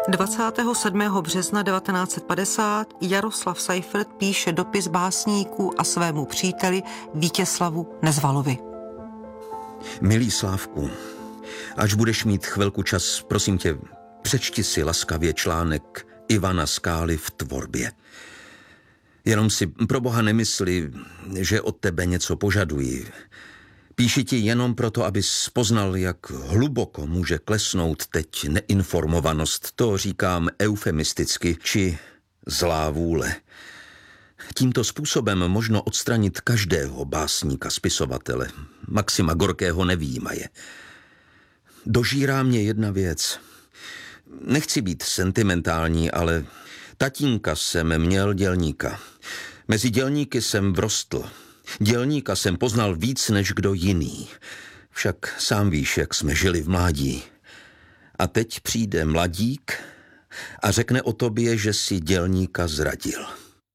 27. března 1950 Jaroslav Seifert píše dopis básníku a svému příteli Vítězslavu Nezvalovi. Milý Slávku, až budeš mít chvilku čas, prosím tě, přečti si laskavě článek Ivana Skály v Tvorbě. Jenom si pro Boha nemysli, že od tebe něco požaduji. Píši ti jenom proto, abys poznal, jak hluboko může klesnout teď neinformovanost, to říkám eufemisticky, či zlá vůle. Tímto způsobem možno odstranit každého básníka, spisovatele, Maxima Gorkého nevyjímaje. Dožírá mě jedna věc. Nechci být sentimentální, ale tatínka jsem měl dělníka. Mezi dělníky jsem vrostl. Dělníka jsem poznal víc než kdo jiný. Však sám víš, jak jsme žili v mládí. A teď přijde mladík a řekne o tobě, že si dělníka zradil.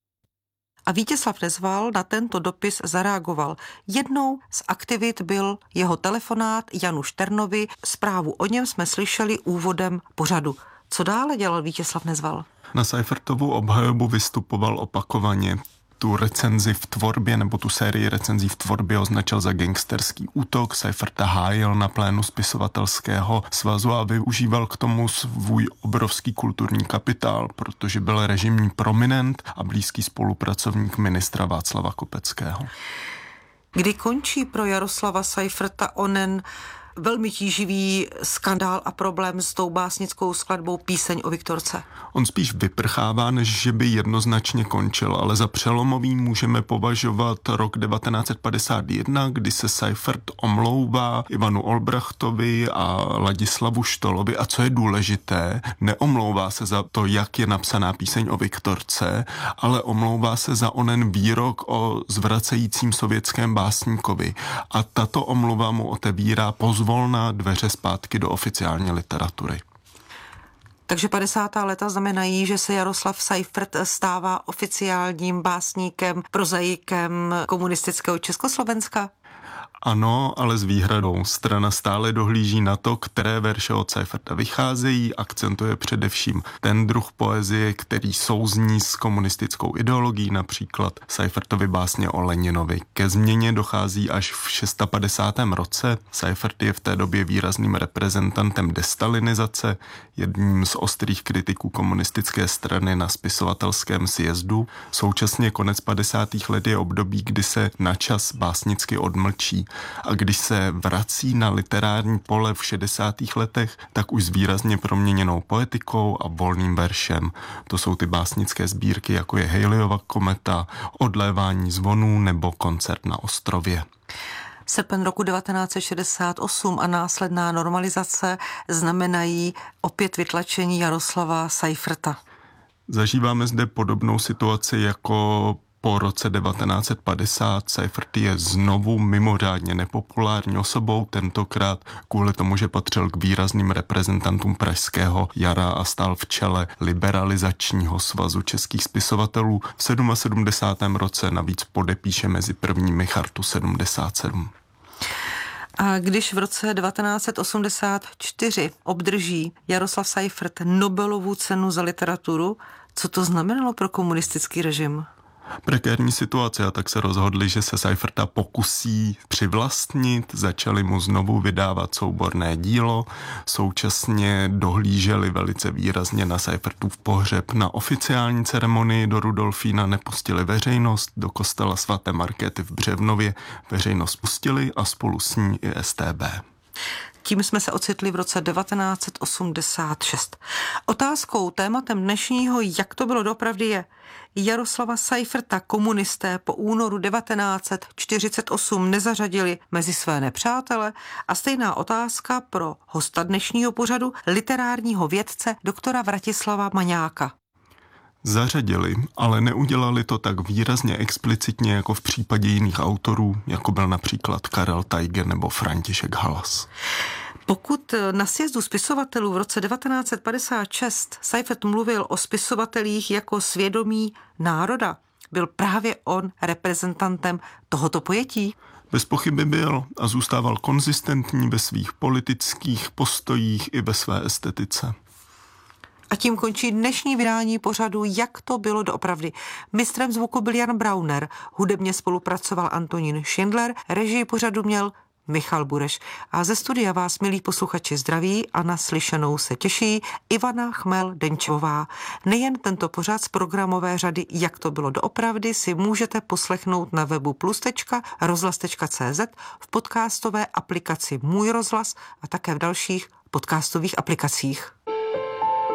A Vítězslav Nezval na tento dopis zareagoval. Jednou z aktivit byl jeho telefonát Janu Šternovi. Zprávu o něm jsme slyšeli úvodem pořadu. Co dále dělal Vítězslav Nezval? Na Seifertovu obhajobu vystupoval opakovaně. Tu recenzi v Tvorbě, nebo tu sérii recenzí v Tvorbě označil za gangsterský útok. Seiferta hájil na plénu spisovatelského svazu a využíval k tomu svůj obrovský kulturní kapitál, protože byl režimní prominent a blízký spolupracovník ministra Václava Kopeckého. Kdy končí pro Jaroslava Seiferta onen velmi tíživý skandál a problém s tou básnickou skladbou Píseň o Viktorce? On spíš vyprchává, než že by jednoznačně končil, ale za přelomový můžeme považovat rok 1951, kdy se Seifert omlouvá Ivanu Olbrachtovi a Ladislavu Štolovi a co je důležité, neomlouvá se za to, jak je napsaná Píseň o Viktorce, ale omlouvá se za onen výrok o zvracejícím sovětském básníkovi a tato omluva mu otevírá pozvolna dveře zpátky do oficiální literatury. Takže 50. léta znamenají, že se Jaroslav Seifert stává oficiálním básníkem, prozaikem komunistického Československa? Ano, ale s výhradou. Strana stále dohlíží na to, které verše od Seiferta vycházejí, akcentuje především ten druh poezie, který souzní s komunistickou ideologií, například Seifertovy básně o Leninovi. Ke změně dochází až v 650. roce. Seifert je v té době výrazným reprezentantem destalinizace, jedním z ostrých kritiků komunistické strany na spisovatelském sjezdu. Současně konec 50. let je období, kdy se načas básnicky odmlčí. A když se vrací na literární pole v 60. letech, tak už s výrazně proměněnou poetikou a volným veršem. To jsou ty básnické sbírky, jako je Haleyova kometa, Odlévání zvonů nebo Koncert na ostrově. Srpen roku 1968 a následná normalizace znamenají opět vytlačení Jaroslava Seiferta. Zažíváme zde podobnou situaci jako po roce 1950. Seifert je znovu mimořádně nepopulární osobou, tentokrát kvůli tomu, že patřil k výrazným reprezentantům pražského jara a stál v čele liberalizačního svazu českých spisovatelů. V 77. roce navíc podepíše mezi prvními Chartu 77. A když v roce 1984 obdrží Jaroslav Seifert Nobelovu cenu za literaturu, co to znamenalo pro komunistický režim? Prekérní situace, a tak se rozhodli, že se Seiferta pokusí přivlastnit, začali mu znovu vydávat souborné dílo, současně dohlíželi velice výrazně na Seifertův pohřeb. Na oficiální ceremonii do Rudolfína nepustili veřejnost, do kostela svaté Markéty v Břevnově veřejnost pustili a spolu s ní i StB. Tím jsme se ocitli v roce 1986. Otázkou, tématem dnešního, jak to bylo doopravdy, je: Jaroslava Seiferta komunisté po únoru 1948 nezařadili mezi své nepřátele? A stejná otázka pro hosta dnešního pořadu, literárního vědce doktora Vratislava Maňáka. Zařadili, ale neudělali to tak výrazně explicitně jako v případě jiných autorů, jako byl například Karel Tajger nebo František Halas. Pokud na sjezdu spisovatelů v roce 1956 Seifert mluvil o spisovatelích jako svědomí národa, byl právě on reprezentantem tohoto pojetí? Bez pochyby byl a zůstával konzistentní ve svých politických postojích i ve své estetice. A tím končí dnešní vydání pořadu Jak to bylo doopravdy. Mistrem zvuku byl Jan Brauner, hudebně spolupracoval Antonín Schindler, režii pořadu měl Michal Bureš. A ze studia vás, milí posluchači, zdraví a na slyšenou se těší Ivana Chmel-Denčová. Nejen tento pořad z programové řady Jak to bylo doopravdy si můžete poslechnout na webu plus.rozhlas.cz, v podcastové aplikaci Můj rozhlas a také v dalších podcastových aplikacích.